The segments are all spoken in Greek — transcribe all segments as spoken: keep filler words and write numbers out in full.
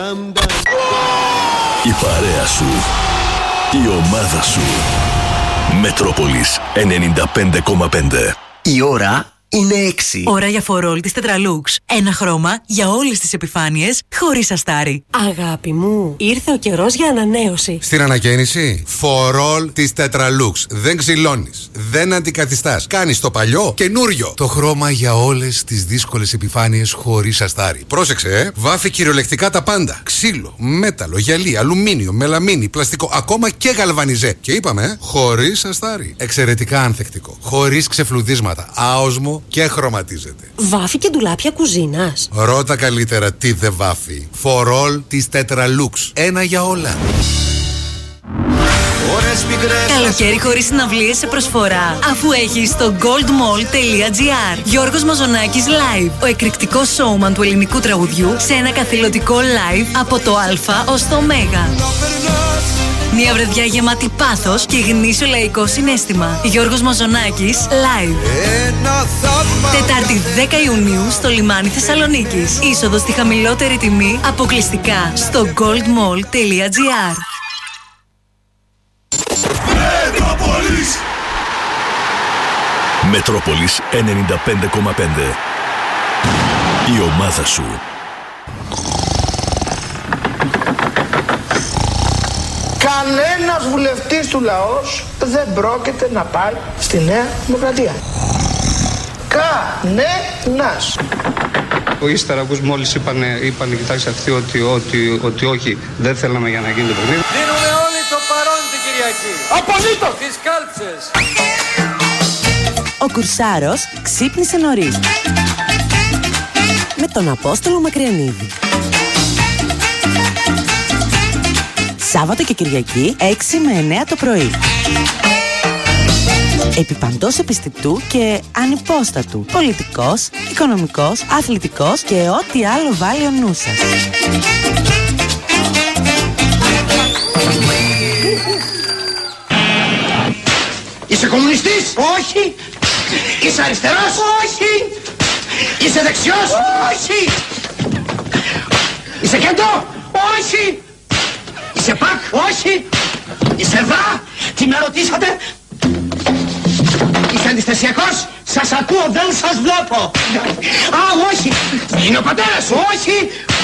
Η παρέα σου, η ομάδα σου. Μετρόπολης ενενήντα πέντε κόμμα πέντε. Η ώρα είναι έξι. Ώρα για φορόλ της Tetralux. Ένα χρώμα για όλες τις επιφάνειες, χωρίς αστάρι. Αγάπη μου, ήρθε ο καιρός για ανανέωση. Στην ανακαίνιση, φορόλ της Tetralux. Δεν ξυλώνεις, δεν αντικαθιστάς. Κάνεις το παλιό καινούριο. Το χρώμα για όλες τις δύσκολες επιφάνειες, χωρίς αστάρι. Πρόσεξε, ε! Βάφει κυριολεκτικά τα πάντα. Ξύλο, μέταλλο, γυαλί, αλουμίνιο, μελαμίνη, πλαστικό, ακόμα και γαλβανιζέ. Και είπαμε, ε, χωρίς αστάρι. Εξαιρετικά ανθεκτικό. Χωρίς ξεφλουδίσματα. Άοσμο και χρωματίζεται. Βάφει και ντουλάπια κουζίνας. Ρώτα καλύτερα τι δεν βάφει. Φορόλ της Tetralux. Ένα για όλα. Καλοκαίρι χωρίς συναυλίες σε προσφορά, αφού έχεις το goldmall τελεία gr. Γιώργος Μαζονάκης live. Ο εκρηκτικός showman του ελληνικού τραγουδιού σε ένα καθηλωτικό live από το Α ως το Ω. Μια βραδιά γεμάτη πάθος και γνήσιο λαϊκό συναίσθημα. Γιώργος Μαζονάκης live. Τετάρτη δέκα Ιουνίου στο λιμάνι Θεσσαλονίκης. Είσοδος στη χαμηλότερη τιμή αποκλειστικά στο goldmall τελεία gr. Μετρόπολης. Μετρόπολης ενενήντα πέντε κόμμα πέντε. Η ομάδα σου. Κανένας βουλευτής του λαός δεν πρόκειται να πάει στη Νέα Δημοκρατία. Κανένας. Ο ύστερα που μόλις είπανε, είπανε κοιτάξτε αυτοί ότι, ότι, ότι όχι, δεν θέλαμε για να γίνει το παιχνίδι. Δίνουμε όλοι το παρόν την Κυριακή. Απολύτως! Τις κάλψες. Ο Κουρσάρος ξύπνησε νωρίς. Με τον Απόστολο Μακριανίδη. Σάββατο και Κυριακή έξι με εννέα το πρωί. Επιπαντός επιστητού και ανυπόστατου. Πολιτικός, οικονομικός, αθλητικός και ό,τι άλλο βάλει ο νου σας. Είσαι κομμουνιστής? Όχι. Είσαι αριστερός? Όχι. Είσαι δεξιός? Όχι. Είσαι κέντρο? Όχι. Είσαι πακ? Όχι. Είσαι δα? Τι με ρωτήσατε? Είσαι αντιστασιακός? Σας ακούω, δεν σας βλέπω. Α, όχι. Είναι ο πατέρας σου? Όχι.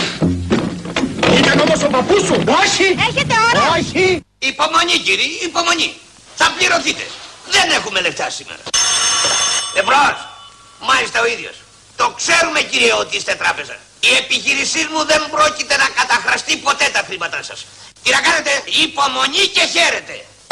Ήταν όμως ο παππούς σου? Όχι. Έχετε ώρα? Όχι. Υπομονή κύριε, υπομονή. Θα πληρωθείτε. Δεν έχουμε λεφτά σήμερα. Εμπρός. Μάλιστα ο ίδιος. Το ξέρουμε κύριε ότι είστε τράπεζα. Η επιχείρησή μου δεν πρόκειται να καταχραστεί ποτέ τα χρήματά σας. Τι να κάνετε? Υπομονή και χαίρετε.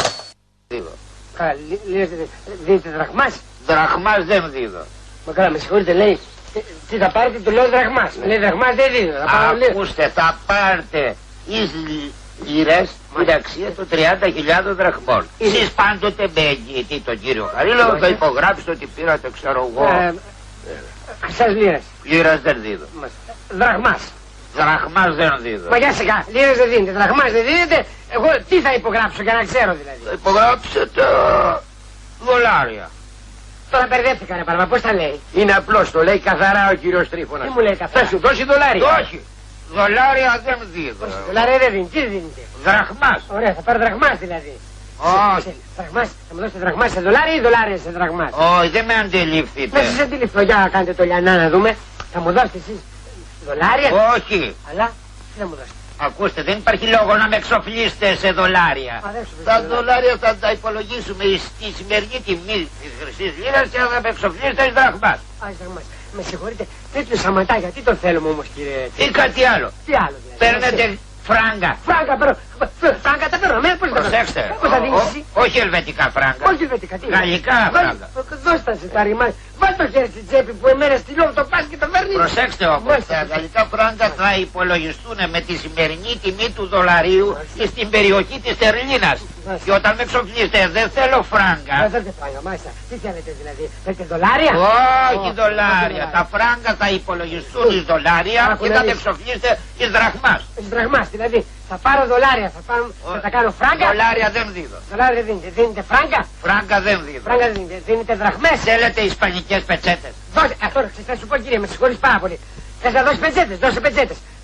Δείτε δραχμάς? Δραχμάς δεν δίδω. Μα καλά, με συγχωρείτε, λέει. Τι θα πάρετε, του λέω δραχμάς. Λέει δραχμάς δεν δίδω. Ακούστε, θα πάρετε εις λίρες την αξία των τριάντα χιλιάδων δραχμών. Εσείς πάντοτε με εγγυητή τον κύριο Χαρίλο θα υπογράψετε ότι πήρατε, ξέρω εγώ. Σας λίρες. Λίρες δεν δίδω. Δραχμάς. Δραχμάς δεν δίδω. Μα για σιγά, λίρες δεν δίνετε, δραχμάς δεν δίνετε. Εγώ τι θα υπογράψω για να ξέρω δηλαδή? Θα υπογράψετε δολάρια. Τώρα μπερδεύτηκα ρε παρμα, πώς τα λέει? Είναι απλώς, το λέει καθαρά ο κύριος Τρίφωνας. Τι μου λέει καθαρά? Θα σου δώσει δολάρια. Όχι. Δολάρια δεν δίδω. Δολάρια δεν δίνει, τι δίνετε? Δραχμάς. Ωραία, θα πάρω δραχμάς δηλαδή. Όχι. Δραχμάς, θα μου δώσετε δραχμάς σε δολάρια ή δολάρια σε δραχμάς? Όχι, δεν με αντιλήφθητε. Να σας αντιληφθώ, για κάντε το λιανά να δούμε. Θα μου δώσετε εσείς δολάρια? Όχι. Αλλά, τι θα μου δώσετε? Ακούστε, δεν υπάρχει λόγο να με εξοφλήσετε σε δολάρια. Α, τα δολάρια θα τα υπολογίσουμε στη σημερινή τιμή της χρυσής λίρας και θα με εξοφλήσετε εις δραχμάς. Α, εις δραχμάς. Με συγχωρείτε, τέτοιο σαματά, γιατί τον θέλουμε όμως κύριε? Ή κάτι άλλο. Τι άλλο δηλαδή? Παίρνετε φράγκα. Φράγκα παίρνω. Φράγκα τα παίρνω. Πώς τα Προσέξτε. Πώς θα δίνεις εσύ? Όχι ελβετικά φράγκα. Όχι ελβετικά, τι? Γαλλικά φράγκα. Δώστα σε τα ρημά. Βάλ' το χέρι στην τσέπη που εμένα στυλώ το πας και το φέρνεις. Προσέξτε όμως, τα γαλλικά φράγκα θα υπολογιστούν με τη σημερινή τιμή του δολαρίου στην περιοχή της Τερλίνας. Και όταν με εξοφλήσετε δεν θέλω φράγκα. Δεν θέλετε φράγκα, μάλιστα. Τι θέλετε δηλαδή? Θέλετε δολάρια? Όχι δολάρια. Τα φράγκα θα υπολογιστούν εις δολάρια και θα με εξοφλήσετε εις δραχμάς. Εις δραχμάς, δηλαδή θα πάρω δολάρια, θα, πάρω, θα τα κάνω φράγκα. Δολάρια δεν δίδω. Δολάρια δεν δίνετε. Δίνετε φράγκα? Φράγκα δεν δίδω. Φράγκα δεν δίνετε. Δίνετε δραχμές. Θέλετε ισπανικές πετσέτες? Δώσε, αυτό θα σου πω κύριε, με συγχωρείς πάρα πολύ. Θες να δώσεις πετσέτες, δώσε πετσέτες.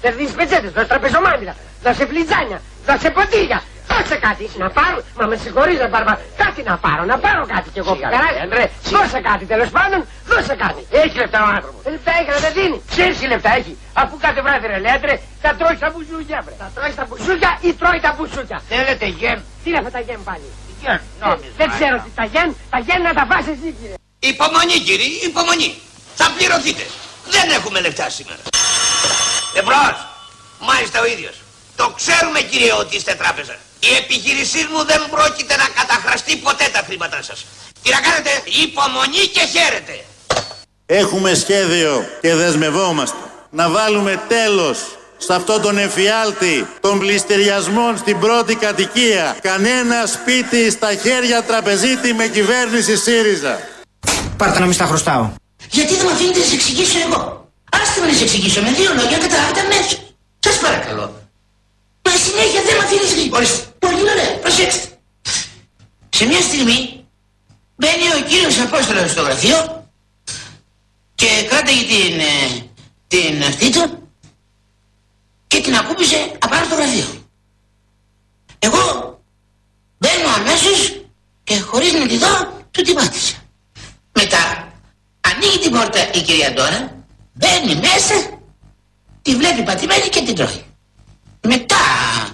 Δεν δίνεις πετσέτες, δώσε τραπεζομάντιλα, δώσε φλιτζάνια, δώσε ποτήρια. Δώσε κάτι, να πάρω, μα με συγχωρείς Μπάρμπα, κάτι να πάρω, να πάρω κάτι κι εγώ. Καράζει, δώσε κάτι τέλος πάντων, δώσε κάτι. Έχει λεφτά ο άνθρωπος. Λεφτά έχει, αλλά δεν δίνει. Ξέρεις τι λεφτά έχει, αφού κάθε βράδυ ρε Λέαντρε, θα τρώει τα μπουζούκια. Θα τρώει τα μπουζούκια ή τρώει τα μπουζούκια. Θέλετε γέμ. Τι είναι αυτά τα γέμ πάλι. Δεν ξέρω τι τα γέμ, τα γέμ να τα βάσεις εσύ κύριε. Υπομονή κύριε, υπομονή. Θα πληρωθείτε. Δεν έχουμε λεφτά σήμερα. Εμπρός, μάλιστα ο ίδιος. Το ξέρουμε κύριε ότι είστε τράπεζα. Η επιχείρησή μου δεν πρόκειται να καταχραστεί ποτέ τα χρήματά σας. Τι να κάνετε, υπομονή και χαίρετε. Έχουμε σχέδιο και δεσμευόμαστε να βάλουμε τέλος σε αυτό τον εφιάλτη των πληστηριασμών στην πρώτη κατοικία. Κανένα σπίτι στα χέρια τραπεζίτη με κυβέρνηση ΣΥΡΙΖΑ. Πάρτε να μην στα χρωστάω. Γιατί δεν με αφήνετε να σας εξηγήσω εγώ. Άστε με να σας εξηγήσω με δύο λόγια, καταλάβετε αμέσως. Σας παρακαλώ. Μα συνέχεια δεν με αφήνεις γρήγορα. Ορίστε. Πολύ ωραία, προσέξτε. Σε μια στιγμή μπαίνει ο κύριος Απόστολος στο γραφείο και κράταγε την, ε, την αυτή του και την ακούμπησε απάνω στο γραφείο. Εγώ μπαίνω αμέσως και χωρίς να τη δω του την πάτησα. Μετά ανοίγει την πόρτα η κυρία Ντόρα, μπαίνει μέσα, τη βλέπει πατημένη και την τρώει. Μετά,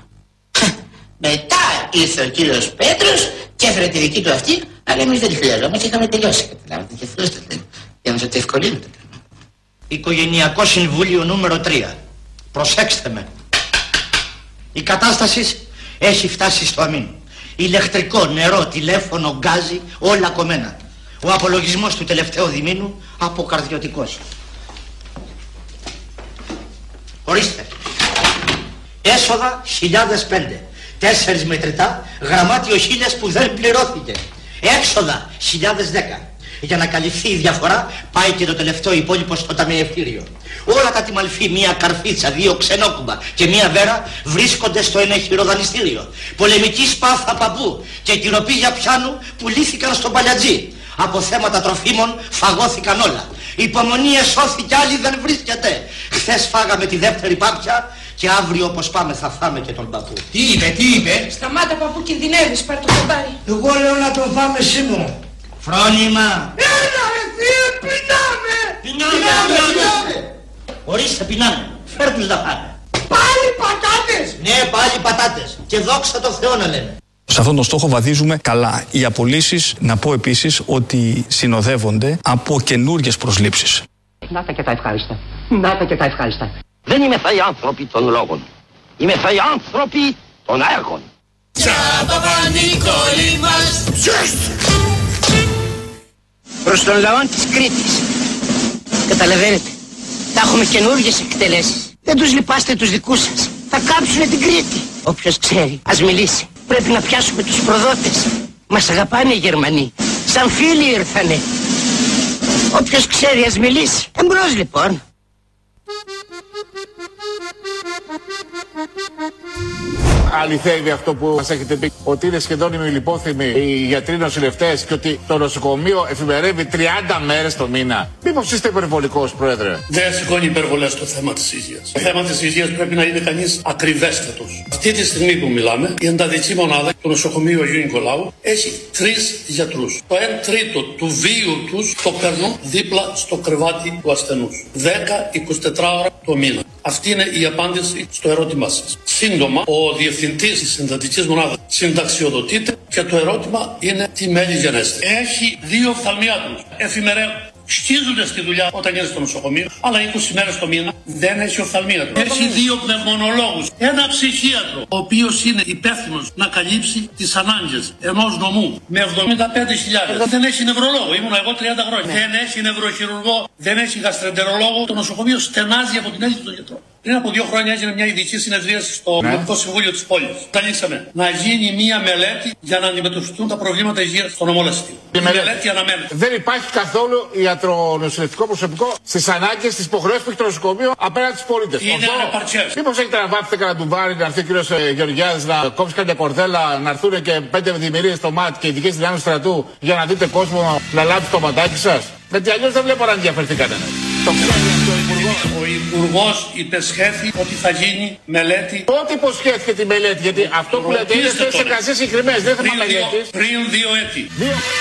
μετά ήρθε ο κύριος Πέτρος και έφερε τη δική του αυτή, αλλά εμείς δεν τη χρειαζόμαστε και είχαμε τελειώσει. Καταλάβατε και αυτό το λέω, για να σας το ευκολύνετε. Οικογενειακό Συμβούλιο νούμερο τρία. Προσέξτε με. Η κατάσταση έχει φτάσει στο αμήν. Ηλεκτρικό, νερό, τηλέφωνο, γκάζι, όλα κομμένα. Ο απολογισμός του τελευταίου διμήνου αποκαρδιωτικός. Ορίστε. Έσοδα χιλιάδες πέντε. Τέσσερις μετρητά, γραμμάτιο χίλιας που δεν πληρώθηκε. Έξοδα χιλιάδες δέκα. Για να καλυφθεί η διαφορά πάει και το τελευταίο υπόλοιπο στο ταμιευτήριο. Όλα τα τιμαλφή, μία καρφίτσα, δύο ξενόκουμπα και μία βέρα βρίσκονται στο ενέχειρο δανειστήριο. Πολεμική σπάθα παππού και κυροπήγια πιάνου πουλήθηκαν στον παλιατζή. Από θέματα τροφίμων φαγώθηκαν όλα. Υπομονή εσώθηκε, άλλη δεν βρίσκεται. Χθες φάγαμε τη δεύτερη πάπια και αύριο όπως πάμε θα φάμε και τον παππού. Τι είπε, τι είπε. Σταμάτα παππού, κινδυνεύεις, πάρ' το κοντάρι. Εγώ λέω να τον φάμε σήμερα. Φρόνημα. Έλα ρε θεία, πεινάμε. Πεινάμε, πεινάμε. Ορίστε, πεινάμε. Φέρ τους να φάνε. Πάλι πατάτες. Ναι, πάλι πατάτες. Και δόξα τω Θεώ να λέμε. Σε αυτόν τον στόχο βαδίζουμε καλά. Οι απολύσεις, να πω επίσης, ότι συνοδεύονται από καινούργιες προσλήψεις. Να τα και τα ευχάριστα. Να τα και τα ευχάριστα. Δεν είμαι θα οι άνθρωποι των λόγων. Είμαι θα οι άνθρωποι των έργων. Παπα-Νικόλη μας. Προς τον λαό της Κρήτης. Καταλαβαίνετε, θα έχουμε καινούργιες εκτελέσεις. Δεν τους λυπάστε τους δικούς σας. Θα κάψουνε την Κρήτη. Όποιος ξέρει, ας μιλήσει. Πρέπει να πιάσουμε τους προδότες. Μας αγαπάνε οι Γερμανοί. Σαν φίλοι ήρθανε. Όποιος ξέρει, ας μιλήσει. Εμπρός λοιπόν. Αληθεύει αυτό που μας έχετε πει, ότι είναι σχεδόν ημιλιπόθυμοι οι γιατροί νοσηλευτές και ότι το νοσοκομείο εφημερεύει τριάντα μέρες το μήνα? Μήπως είστε υπερβολικός, Πρόεδρε? Δεν σηκώνει υπερβολές στο θέμα της υγείας. Το θέμα της υγείας πρέπει να είναι κανείς ακριβέστατος. Αυτή τη στιγμή που μιλάμε, η εντατική μονάδα του νοσοκομείου Αγίου Νικολάου έχει τρεις γιατρούς. Το ένα τρίτο του βίου τους το παίρνουν δίπλα στο κρεβάτι του ασθενούς. δέκα με είκοσι τέσσερις ώρα το μήνα. Αυτή είναι η απάντηση στο ερώτημά σας. Σύντομα, ο διευθυντής της εντατικής μονάδας συνταξιοδοτείται και το ερώτημα είναι τι μέλη γενέστε. Έχει δύο οφθαλμιάτρους. Εφημερεύουν. Σκίζονται στη δουλειά όταν είναι στο νοσοκομείο, αλλά είκοσι μέρες το μήνα δεν έχει οφθαλμίατρο. Έχει δύο πνευμονολόγους. Ένα ψυχίατρο, ο οποίος είναι υπεύθυνος να καλύψει τις ανάγκες ενός νομού με εβδομήντα πέντε χιλιάδες. Δεν έχει νευρολόγο, ήμουν εγώ τριάντα χρόνια. Ναι. Δεν έχει νευροχειρουργό, δεν έχει γαστρεντερολόγο. Το νοσοκομείο στενάζει από την έλλειψη των γιατρών. Πριν από δύο χρόνια έγινε μια ειδική συνεδρίαση στο Δημοτικό ναι. Συμβούλιο της πόλης. Καλήσαμε να γίνει μια μελέτη για να αντιμετωπιστούν τα προβλήματα υγείας στο νομό Λαστίου. Η μελέτη αναμένεται. Δεν υπάρχει καθόλου ιατρονοσηλευτικό προσωπικό στις ανάγκες, στις υποχρεώσεις που έχει το νοσοκομείο απέναντι στους πολίτες. Είναι ανεπαρκές. Μήπως έχετε να βάθετε κανένα ντουβάρι, να έρθει ο κύριος Γεωργιάδης να κόψει κάποια κορδέλα, να έρθουν και πέντε δημιουργίες στο ΜΑΤ και ειδικές δυνάμεις στρατού για να δείτε κόσμο να λάβει το ματάκι σας? Γιατί αλλιώς δεν βλέπω να ενδιαφερθεί κανένα. Το ξέρει αυτό ο Υπουργός. Ο Υπουργός υπεσχέθη ότι θα γίνει μελέτη. Πότε υποσχέθηκε τη μελέτη, γιατί αυτό που λέτε είναι θέσεις εργασίας συγκεκριμένες, δεν θέμα μελέτης. Πριν δύο έτη.